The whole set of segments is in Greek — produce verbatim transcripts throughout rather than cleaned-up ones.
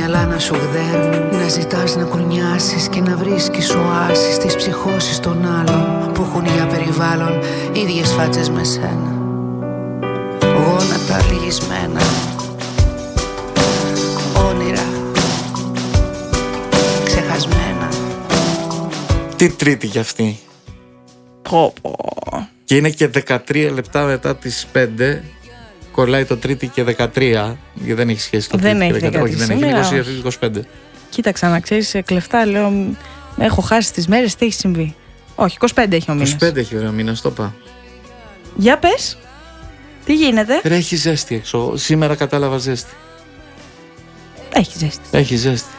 μυαλά να σου γδέρνουν. Να ζητάς να κουνιάσεις και να βρίσκεις οάσεις στις ψυχώσεις των άλλων που έχουν για περιβάλλον ίδιες φάτσες με σένα. Γόνατα λυγισμένα, όνειρα ξεχασμένα. Τι τρίτη κι αυτή. Πω, πω. Και είναι και δεκατρία λεπτά μετά τις πέντε. Κολλάει το τρίτη και δεκατρία. Γιατί δεν έχει σχέση το δεν τρίτη έχει και δεκατρία. Όχι, δεν έχει είκοσι, είκοσι πέντε. Κοίταξα να ξέρεις, κλεφτά λέω. Έχω χάσει τις μέρες, τι έχει συμβεί. Όχι, είκοσι πέντε έχει ο μήνας. είκοσι πέντε έχει ο μήνας, το είπα. Για πες. Τι γίνεται. Ρε, έχει ζέστη έξω. Σήμερα κατάλαβα ζέστη. Έχει ζέστη. Έχει ζέστη.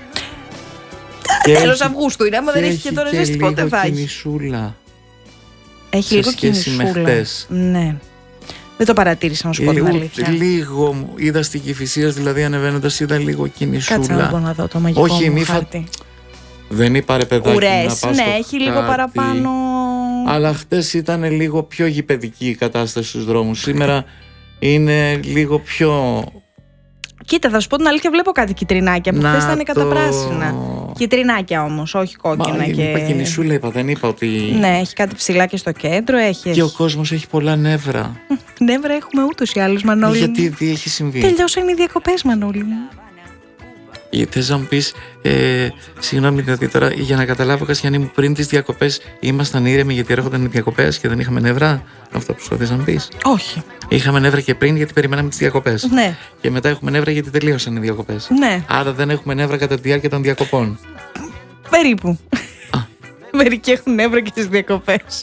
Τέλος Αυγούστου είναι. Άμα δεν έχει και τώρα ζέστη, πότε θα έχει. Κινησούλα. Έχει λίγο κινησούλα. Ναι. Δεν το παρατήρησα να σου πω την αλήθεια. Λίγο είδα στην Κηφισίας, δηλαδή ανεβαίνοντας, είδα λίγο κινησούλα. Κάτσε να πω να δω το μαγικό. Όχι, μου μη χάρτη. Δεν είπα ρε παιδάκι. Ουρές, να πας ναι, στο έχει κάτι. λίγο παραπάνω. Αλλά χτες ήταν λίγο πιο γηπεδική η κατάσταση στους δρόμους. Σήμερα είναι λίγο πιο. Κοίτα, θα σου πω την αλήθεια, βλέπω κάτι κυτρινάκια που χθες ήταν κατά πράσινα. Κυτρινάκια όμως, όχι κόκκινα. Μα, και... είπα κινησούλα, είπα, δεν είπα ότι. Ναι, έχει κάτι ψηλά και στο κέντρο. Έχει... Και ο κόσμος έχει πολλά νεύρα. Νεύρα έχουμε ούτως ή άλλως, Μανώλη. Γιατί, τι έχει συμβεί. Τελειώσαν οι διακοπές, Μανώλη μου. Θες να μου πεις, ε, συγγνώμη, δηλαδή τώρα για να καταλάβω, Κασιανή μου, πριν τις διακοπές ήμασταν ήρεμοι γιατί έρχονταν οι διακοπές και δεν είχαμε νεύρα. Αυτό προσπαθείς να μου πεις. Όχι. Είχαμε νεύρα και πριν γιατί περιμέναμε τις διακοπές. Ναι. Και μετά έχουμε νεύρα γιατί τελείωσαν οι διακοπές. Ναι. Άρα δεν έχουμε νεύρα κατά τη διάρκεια των διακοπών. Περίπου. Μερικοί έχουν νεύρα και στις διακοπές.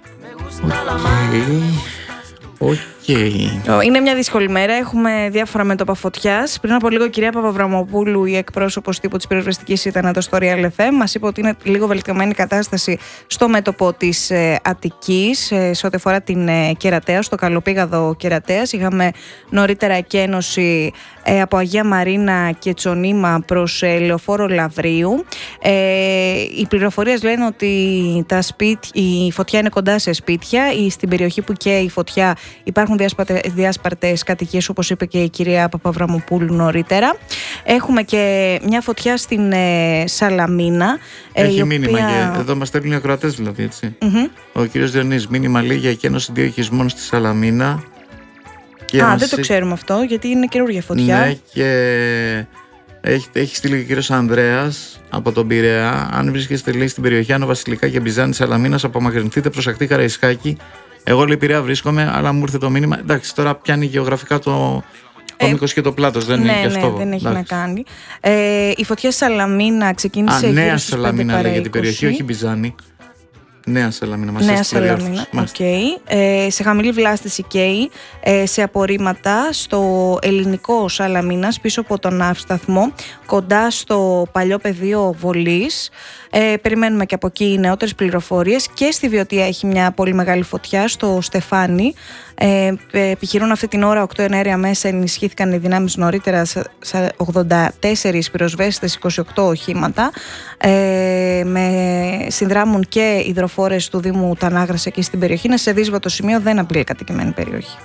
Οκ. Okay. Είναι μια δύσκολη μέρα. Έχουμε διάφορα μέτωπα φωτιάς. Πριν από λίγο, η κυρία Παπαβραμοπούλου, η εκπρόσωπος τύπου της πυροσβεστικής, ήταν εδώ στο Real εφ εμ. Μας είπε ότι είναι λίγο βελτιωμένη η κατάσταση στο μέτωπο της ε, Αττικής, ε, σε ό,τι αφορά την ε, Κερατέα, στο Καλοπήγαδο Κερατέας. Είχαμε νωρίτερα εκένωση ε, από Αγία Μαρίνα και Τσονίμα προς ε, Λεωφόρο Λαβρίου. Ε, οι πληροφορίες λένε ότι τα σπίτια, η φωτιά είναι κοντά σε σπίτια. Στην περιοχή που καίει η φωτιά υπάρχουν διάσπαρτες κατοικίες, όπως είπε και η κυρία Παπαβραμοπούλου νωρίτερα. Έχουμε και μια φωτιά στην ε, Σαλαμίνα. Έχει ε, μήνυμα οποία... και εδώ μας στέλνουν οι ακροατές, δηλαδή, έτσι. Mm-hmm. Ο κύριος Διονύσης, μήνυμα λέει για εκένωση δύο οικισμών στη Σαλαμίνα. Και Α, δεν το ξέρουμε αυτό, γιατί είναι καινούργια φωτιά. Ναι, και έχει, έχει στείλει και ο κύριος Ανδρέας από τον Πειραιά. Αν βρίσκεστε, λέει, στην περιοχή Άνω Βασιλικά και Μπιζάνη Σαλαμίνας, απομακρυνθείτε προς ακτή Καραϊσκάκη. Εγώ, λέει, Πειραιά βρίσκομαι, αλλά μου ήρθε το μήνυμα. Εντάξει, τώρα πιάνει γεωγραφικά το, το ε, μήκος και το πλάτος. Δεν ναι, είναι και αυτό. Ναι, δεν έχει εντάξει. να κάνει. Ε, η φωτιά Σαλαμίνα ξεκίνησε. Α, Νέα Σαλαμίνα, λέει, για την περιοχή, όχι Μπιζάνη. Νέα Σαλαμίνα, μας Νέα Σαλαμίνα, οκ. Okay. Ε, σε χαμηλή βλάστηση καίει, ε, σε απορρίμματα στο ελληνικό Σαλαμίνας, πίσω από τον ναύσταθμο, κοντά στο παλιό πεδίο Βολής. Ε, περιμένουμε και από εκεί νεότερες πληροφορίες. Και στη Βιωτία έχει μια πολύ μεγάλη φωτιά, στο Στεφάνι. Ε, επιχειρούν αυτή την ώρα οκτώ εναέρια μέσα, ενισχύθηκαν οι δυνάμεις νωρίτερα, ογδόντα τέσσερις πυροσβέστες, είκοσι οκτώ οχήματα. Ε, με συνδράμουν και υδροφόρες του Δήμου Τανάγρας εκεί στην περιοχή. Είναι σε δύσβατο σημείο, δεν απειλεί κατοικημένη περιοχή.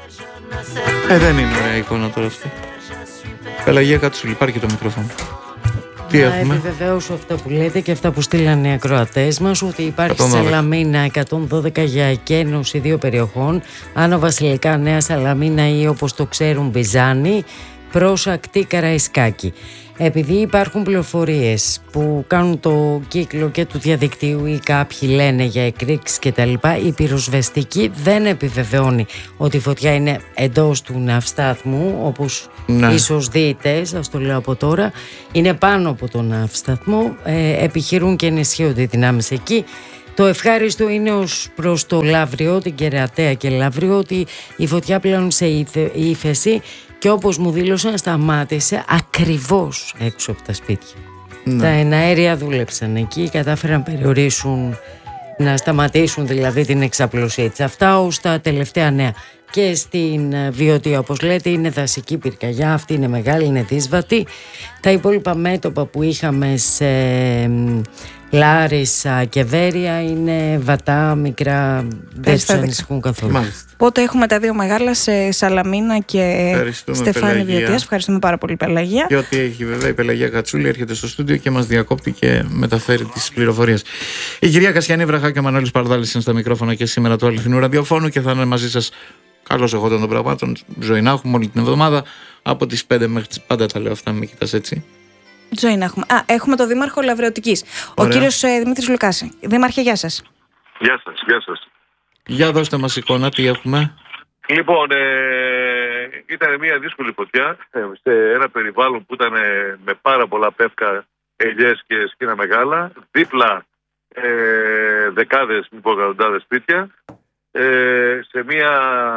Ε, δεν είναι ωραία εικόνα τώρα αυτή. Πελαγία, κάτω σου υπάρχει το μικρόφωνο. Τι να έχουμε? επιβεβαίωσω αυτά που λέτε και αυτά που στείλανε οι ακροατές μας, ότι υπάρχει Σαλαμίνα εκατόν δώδεκα για εκένωση δύο περιοχών, Άνω Βασιλικά, Νέα Σαλαμίνα ή όπως το ξέρουν Μπιζάνη, προς ακτή Καραϊσκάκη. Επειδή υπάρχουν πληροφορίες που κάνουν το κύκλο και του διαδικτύου ή κάποιοι λένε για εκρήξεις και τα λοιπά, η πυροσβεστική δεν επιβεβαιώνει ότι η φωτιά είναι εντός του ναυστάθμου, όπως ναι. ίσως δείτε, σας το λέω από τώρα, είναι πάνω από τον ναυσταθμό, ε, επιχειρούν και ενισχύονται οι δυνάμεις εκεί. Το ευχάριστο είναι ως προς το Λαύριο, την Κερατέα και Λαύριο, ότι η φωτιά πλέον σε ύφεση και όπως μου δήλωσαν σταμάτησε ακριβώς έξω από τα σπίτια. Ναι. Τα εναέρια δούλεψαν εκεί, κατάφεραν να περιορίσουν, να σταματήσουν δηλαδή την εξαπλωσία της. Αυτά ως τα τελευταία νέα. Και στην Βιωτία, όπως λέτε, είναι δασική πυρκαγιά, αυτή είναι μεγάλη, είναι δύσβατη. Τα υπόλοιπα μέτωπα που είχαμε σε Λάρισα και Βέρεια είναι βατά, μικρά, δεν τους ανησυχούν καθόλου. Μάλιστα. Οπότε έχουμε τα δύο μεγάλα σε Σαλαμίνα και Στεφάνη Βιωτίας. Ευχαριστούμε πάρα πολύ, Πελαγία. Και ό,τι έχει βέβαια η Πελαγία Κατσούλη έρχεται στο στούντιο και μας διακόπτει και μεταφέρει τις πληροφορίες. Η κυρία Κασιανή Βραχά και ο Μανώλης Παρδάλης είναι στα μικρόφωνα και σήμερα του Αληθινού Ραδιοφώνου και θα είναι μαζί σας καλώς εχόντων των πραγμάτων. Ζωή να έχουμε όλη την εβδομάδα από τις πέντε μέχρι τις. Πάντα τα λέω αυτά, μην κοιτάς έτσι. Ζωή να έχουμε. Α, έχουμε τον Δήμαρχο Λαβρεωτικής. Ο κύριος ε, Δημήτρης Λουκάση. Δήμαρχε, γεια σας. Γεια σας, γεια σας. Για δώστε μας εικόνα, τι έχουμε. Λοιπόν, ε, ήταν μια δύσκολη φωτιά σε ένα περιβάλλον που ήταν με πάρα πολλά πεύκα, ελιές και σκήνα μεγάλα. Δίπλα ε, δεκάδες, μη πω εκατοντάδες σπίτια. Ε, σε μια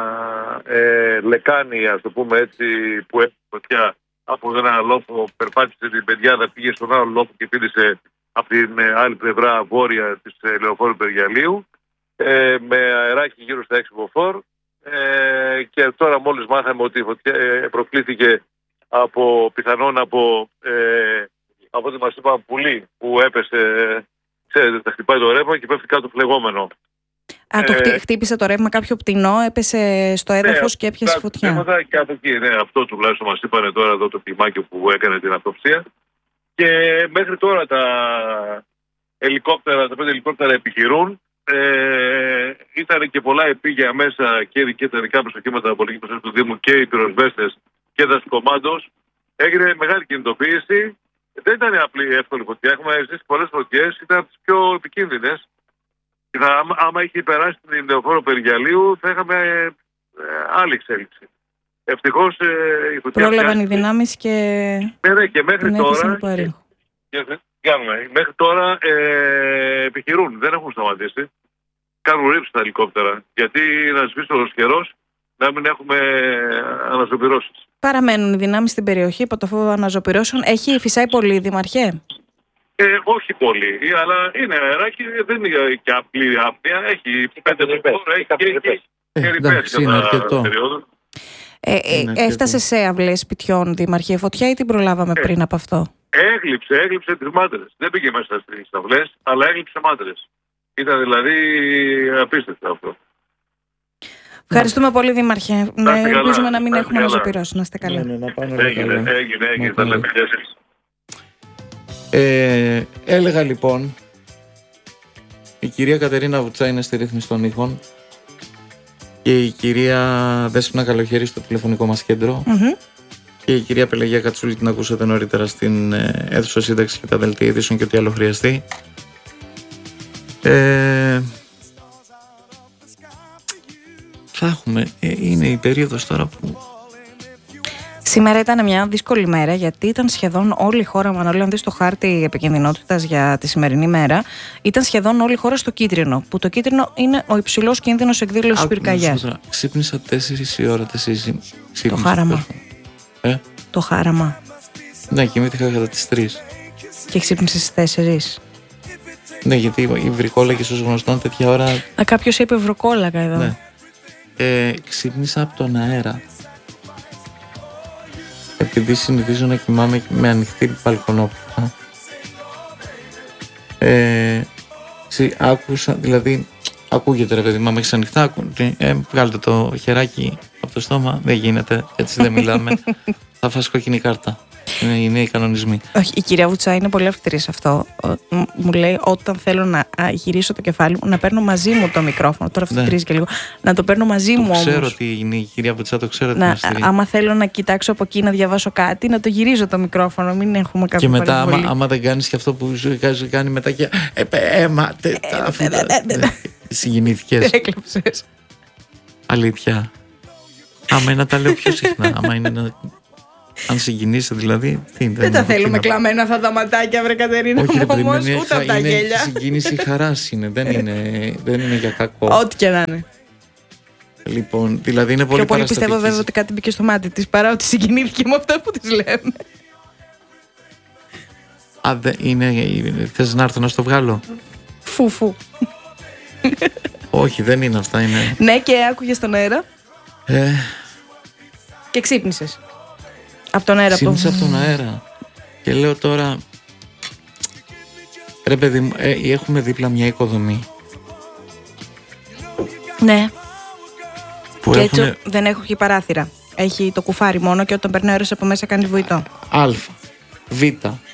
ε, λεκάνη, ας το πούμε έτσι, που έχει φωτιά από ένα λόφο, περπάτησε την πεδιάδα, πήγε στον άλλο λόφο και πήδησε από την άλλη πλευρά βόρεια της ε, Λεωφόρου Περγιαλίου, ε, με αεράκι γύρω στα έξι μποφόρ. Ε, και τώρα μόλις μάθαμε ότι η φωτιά ε, προκλήθηκε από, πιθανόν από, ε, από ό,τι μας είπα, πουλί που έπεσε, ξέρετε, τα χτυπάει το ρεύμα και πέφτει κάτω φλεγόμενο. Α, το ε, χτύπησε το ρεύμα κάποιο πτηνό, έπεσε στο έδαφος ναι, και έπιασε φωτιά. Και από εκεί, ναι, αυτό τουλάχιστον μας είπανε τώρα εδώ το κλιμάκιο που έκανε την αυτοψία. Και μέχρι τώρα τα ελικόπτερα, τα πέντε ελικόπτερα επιχειρούν. Ε, ήταν και πολλά επίγεια μέσα και, και τα δικά προσοχήματα από πολιτική προστασία του Δήμου και οι πυροσβέστες και δασοκομάντος. Έγινε μεγάλη κινητοποίηση. Δεν ήταν απλή εύκολη φωτιά. Έχουμε ζήσει πολλές φωτιές, ήταν από τις πιο επικίνδυνες. Άμα, άμα είχε περάσει την Λεωφόρο Περγιαλίου θα είχαμε ε, ε, άλλη εξέλιξη. Ευτυχώς ε, η φωτιά πρόλαβαν οι δυνάμεις και, ναι, ναι, και μέχρι τώρα και, και, και, μέχρι τώρα ε, επιχειρούν, δεν έχουν σταματήσει. Κάνουν ρίψη τα ελικόπτερα. Γιατί να σβήσει ο καιρός να μην έχουμε αναζωπυρώσεις. Παραμένουν οι δυνάμεις στην περιοχή υπό το φόβο αναζωπυρώσεων. Έχει φυσάει πολύ, Δήμαρχε? Ε, όχι πολύ, αλλά είναι αεράκι, δεν είναι και απλή άπνοια. Έχει πέντε φορές, έχει και, και, και ρηπές κατά περίοδο. Ε, ε, έφτασε σε αυλές σπιτιών, Δήμαρχε, φωτιά ή την προλάβαμε ε, πριν από αυτό? Έγλειψε, έγλειψε τις μάντρες. Δεν πήγε μέσα στις αυλές, αλλά έγλειψε μάντρες. Ήταν δηλαδή απίστευτο αυτό. Ευχαριστούμε πολύ, Δήμαρχε. Ναι, ελπίζουμε να μην έχουμε αναζωπυρώσει. Να είστε καλά. Έγινε, έγινε, έγινε, έγινε. Τα λέμε. Ε, έλεγα λοιπόν, η κυρία Κατερίνα Βουτσά είναι στη ρύθμιση των ήχων και η κυρία Δέσποινα Καλοχέρη στο τηλεφωνικό μας κέντρο mm-hmm. και η κυρία Πελαγία Κατσούλη την ακούσατε νωρίτερα στην ε, αίθουσα σύνταξη και τα δελτία ειδήσεων και ό,τι άλλο χρειαστεί. Ε, θα έχουμε, ε, είναι η περίοδος τώρα που σήμερα ήταν μια δύσκολη μέρα γιατί ήταν σχεδόν όλη η χώρα, Μανώλη, αν δεις το χάρτη επικινδυνότητας για τη σημερινή μέρα, ήταν σχεδόν όλη η χώρα στο κίτρινο, που το κίτρινο είναι ο υψηλός κίνδυνος εκδήλωσης πυρκαγιάς. Ξύπνησα τέσσερις η ώρα, τέσσερις το χάραμα. Ε? Το χάραμα. Ναι, κοιμήθηκα κατά τις τρεις. Και ξύπνησες στις τέσσερις. Ναι, γιατί η βρικόλακες ως γνωστόν τέτοια ώρα. Α, κάποιος είπε βρικόλακα εδώ. Ναι. Ε, ξύπνησα από τον αέρα. Επειδή συνηθίζω να κοιμάμαι με ανοιχτή μπαλκονόπλατα. Ε, άκουσα, δηλαδή, ακούγεται ρε παιδί, μα με έχεις ανοιχτά, ε, βγάλτε το χεράκι από το στόμα, δεν γίνεται, έτσι δεν μιλάμε, θα φας κόκκινη κάρτα. Είναι, είναι οι κανονισμοί. Όχι, η κυρία Βουτσά είναι πολύ αυστηρή σε αυτό. Μου λέει όταν θέλω να γυρίσω το κεφάλι μου να παίρνω μαζί μου το μικρόφωνο. Τώρα αυτό τρίζει και λίγο. Να το παίρνω μαζί το μου όμως. Ξέρω ότι είναι η κυρία Βουτσά, το ξέρω. Να, άμα θέλω να κοιτάξω από εκεί να διαβάσω κάτι, να το γυρίζω το μικρόφωνο. Μην έχουμε κάποιο. Και μετά, άμα, άμα δεν κάνει και αυτό που σου κάνει μετά και. Έμα. Συγκινήθηκες. Έκλαψες. Αλήθεια. Άμα είναι να τα λέω πιο συχνά. Άμα είναι να. Αν συγκινήσει, δηλαδή. Τι, δεν, δεν τα θέλουμε κλαμμένα αυτά τα ματάκια, βρε Κατερίνα. Όχι, ρε παιδί μου, ούτε από τα γέλια. Είναι συγκίνηση χαράς είναι. δεν, είναι δεν είναι για κακό. Ό,τι και να είναι. Λοιπόν, δηλαδή είναι πολύ πιο πολύ πιστεύω βέβαια ότι κάτι μπήκε στο μάτι της παρά ότι συγκινήθηκε με αυτά που της λέμε. Α, δεν είναι. Θες να έρθω να στο βγάλω? Φου-φου. Όχι, δεν είναι αυτά. Είναι... ναι, και άκουγες τον αέρα. Ε... Και ξύπνησες. Από τον αέρα. Ξύπνησα από τον αέρα. Και λέω τώρα. Ρε παιδί μου, ε, έχουμε δίπλα μια οικοδομή. Ναι. Που και έχουνε... έτσι δεν έχω και παράθυρα. Έχει το κουφάρι μόνο και όταν περνάει αέρας από μέσα κάνει βουητό. Α, Β.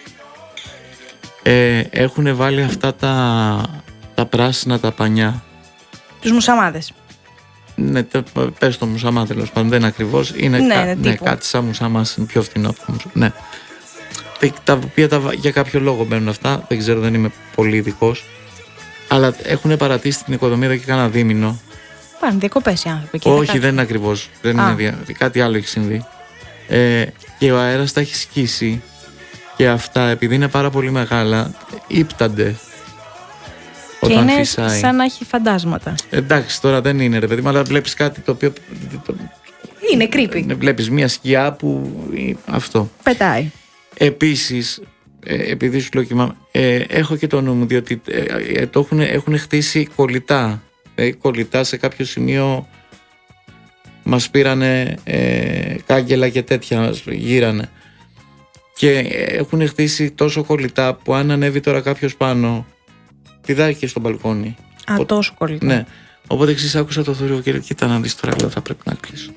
Ε, έχουν βάλει αυτά τα, τα πράσινα τα πανιά. Τους μουσαμάδες. Ναι, πες το μουσαμά τέλος πάντων, δεν είναι ακριβώς. Είναι, ναι, κα, ναι, ναι, κάτι σαν μουσαμά, είναι πιο φθηνό. Ναι. Τα οποία τα, για κάποιο λόγο μπαίνουν αυτά, δεν ξέρω, δεν είμαι πολύ ειδικός. Αλλά έχουν παρατήσει την οικοδομή εδώ και κάνα δίμηνο. Πάνε διακοπές οι άνθρωποι. Όχι, δεν είναι ακριβώς. Δεν είναι δια... Κάτι άλλο έχει συμβεί. Ε, και ο αέρας τα έχει σκίσει. Και αυτά, επειδή είναι πάρα πολύ μεγάλα, ύπτανται. Και όταν είναι φυσάει. Σαν να έχει φαντάσματα. Εντάξει, τώρα δεν είναι ρε παιδί μου, αλλά βλέπεις κάτι το οποίο. Είναι creepy. Βλέπεις μια σκιά που. Αυτό. Πετάει. Επίσης, ε, επειδή σου λέω κοιμάμαι, ε, έχω και το νου μου, διότι ε, ε, το έχουν, έχουν χτίσει κολλητά. Ε, κολλητά σε κάποιο σημείο μας πήρανε ε, κάγκελα και τέτοια, μας γύρανε. Και έχουν χτίσει τόσο κολλητά που αν ανέβει τώρα κάποιος πάνω, πηδάει και στο μπαλκόνι. Α, Ο, τόσο κολλητά. Ναι. Οπότε εξής άκουσα το θορύβο και κοίτα να δεις τώρα, λέω θα πρέπει να κλείσω.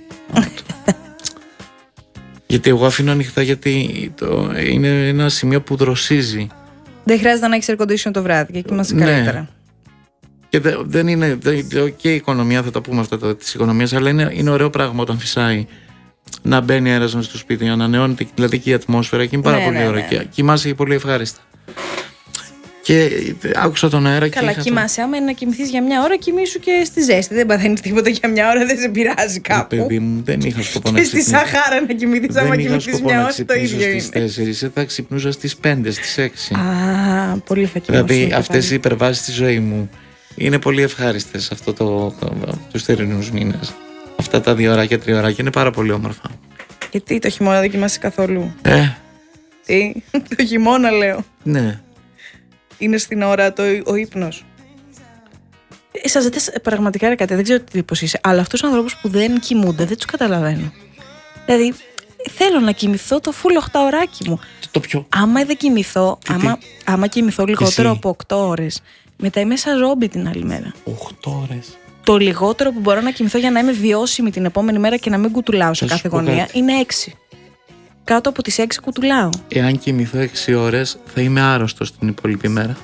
Γιατί εγώ αφήνω ανοιχτά, γιατί το, είναι ένα σημείο που δροσίζει. Δεν χρειάζεται να έχεις air condition το βράδυ και εκεί είμαστε Ναι. καλύτερα. Και δε, δεν είναι. Δε, και η οικονομία, θα τα πούμε αυτά τη οικονομία, αλλά είναι, είναι ωραίο πράγμα όταν φυσάει να μπαίνει αέρας μες στο σπίτι, να ανανεώνεται δηλαδή και η ατμόσφαιρα και είναι πάρα Ναι, πολύ ναι, ωραίο. ναι. Και κοιμάσαι και πολύ ευχάριστα. Και άκουσα τον αέρα και. Καλά, είχα κοιμάσαι. Άμα είναι να κοιμηθείς για μια ώρα, κοιμήσου και στη ζέστη. Δεν παθαίνεις τίποτα για μια ώρα, δεν σε πειράζει το. κάπου. Παιδί μου, δεν είχα σκοπό να Και στη ξυπνήσω. Σαχάρα να κοιμηθείς, άμα Δεν είχα κοιμηθείς σκοπό μια να ώρα, το ξυπνήσω ίδιο στις είναι. τέσσερις, θα ξυπνούσα στις πέντε, στις έξι. Α, πολύ θα κοιμώσαι. Δηλαδή αυτές οι υπερβάσεις στη ζωή μου είναι πολύ ευχάριστες αυτό το, τους θερινούς μήνες. Αυτά τα δύο ώρακια, τρία ώρακια είναι πάρα πολύ όμορφα. Γιατί το χειμώνα δεν κοιμάσαι καθόλου? Ε, Τι, το χειμώνα λέω. ναι. Είναι στην ώρα το, ο ύπνος. Ε, σας ζητάς πραγματικά ρε κάτι, δεν ξέρω τι τύπος είσαι, αλλά αυτούς τους ανθρώπους που δεν κοιμούνται δεν τους καταλαβαίνω. Δηλαδή, θέλω να κοιμηθώ το φουλ οχτάωράκι μου. Το πιο. Άμα δεν κοιμηθώ, Τι, άμα, τι? άμα κοιμηθώ λιγότερο Εσύ? από οκτώ ώρες, μετά είμαι σαν ζόμπι την άλλη μέρα. οκτώ ώρες. Το λιγότερο που μπορώ να κοιμηθώ για να είμαι βιώσιμη την επόμενη μέρα και να μην κουτουλάω σε Θα σου κάθε πω γωνία κάτι. είναι έξι. Κάτω από τις έξι κουτουλάω. Εάν κοιμηθώ έξι ώρες θα είμαι άρρωστος την υπόλοιπη μέρα.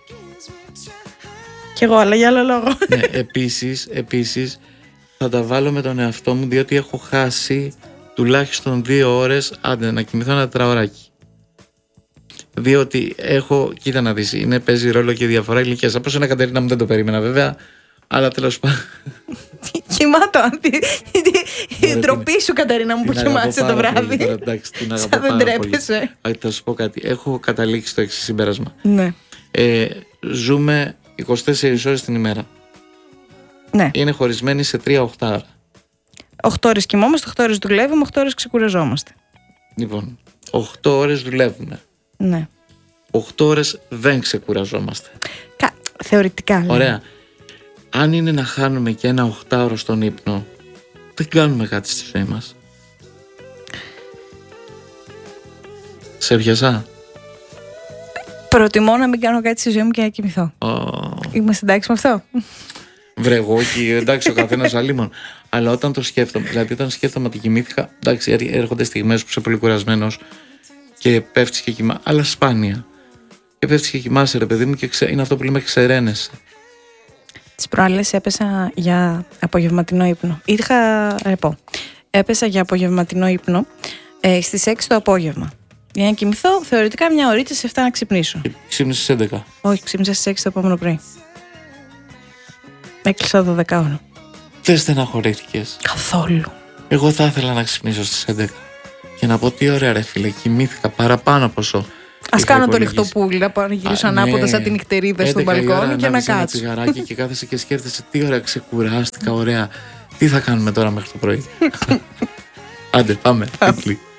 Κι εγώ, αλλά για άλλο λόγο. Ναι, επίσης, επίσης θα τα βάλω με τον εαυτό μου, διότι έχω χάσει τουλάχιστον δύο ώρες, άντε να κοιμηθώ ένα τετραωράκι. Διότι έχω, κοίτα να δεις, είναι, παίζει ρόλο και διαφορά ηλικίας. Από σένα Κατερίνα μου δεν το περίμενα βέβαια, αλλά τέλος πάντων. Κοιμάτο, Ωραία, ντροπή σου Κατερίνα μου που την αγαπώ κοιμάσαι το πάρα πολύ, βράδυ. τώρα, εντάξει, την αγαπώ Σαν δεν πάρα πολύ. τρέπεσαι. Α, θα σου πω κάτι. Έχω καταλήξει στο εξής συμπέρασμα. Ναι. Ε, ζούμε είκοσι τέσσερις ώρες την ημέρα. Ναι. Είναι χωρισμένοι σε τρία οχτάωρα. οκτώ ώρες κοιμόμαστε, οκτώ ώρες δουλεύουμε, οκτώ ώρες ξεκουραζόμαστε. Λοιπόν, οκτώ ώρες δουλεύουμε. Ναι. οκτώ ώρες δεν ξεκουραζόμαστε. Κα... Θεωρητικά. λέω. Ωραία. Αν είναι να χάνουμε και ένα οχτάωρο στον ύπνο, δεν κάνουμε κάτι στη ζωή μας. Σε πιασά. Προτιμώ να μην κάνω κάτι στη ζωή μου και να κοιμηθώ. Oh. Είμαστε εντάξει με αυτό. Βρε, εγώ και εντάξει, ο καθένας αλίμον. Αλλά όταν το σκέφτομαι, δηλαδή όταν σκέφτομαι ότι κοιμήθηκα, εντάξει, έρ- έρχονται στιγμές που είσαι πολύ κουρασμένος και πέφτεις και κοιμάσαι, αλλά σπάνια. Και πέφτεις και κοιμάσαι, ρε παιδί μου, και ξε... είναι αυτό που λέμε ξεραίνεσαι. Τις προάλλες έπεσα για απογευματινό ύπνο. Είχα ρεπό. Έπεσα για απογευματινό ύπνο ε, στις έξι το απόγευμα. Για να κοιμηθώ, θεωρητικά μια ωρίτσα σε εφτά να ξυπνήσω. Ξύπνησες στις έντεκα. Όχι, ξύπνησα στις έξι το επόμενο πρωί. Έκλεισα δώδεκα ώρα. Δεν στεναχωρήθηκες? Καθόλου. Εγώ θα ήθελα να ξυπνήσω στις έντεκα. Και να πω τι ωραία ρε φίλε, κοιμήθηκα παραπάνω από όσο. Ας είχα κάνω το υπολογίσει. ριχτοπούλι, να πάω να γυρίσω Α, ανάποδα ναι. σαν την νυχτερίδα στο έντεκα η ώρα μπαλκόνι και να ανάβεις ένα κάτσω. τσιγαράκι και κάθεσαι και σκέφτεσαι τι ωραία, ξεκουράστηκα, ωραία. Τι θα κάνουμε τώρα μέχρι το πρωί. Άντε, πάμε. Κύκλι.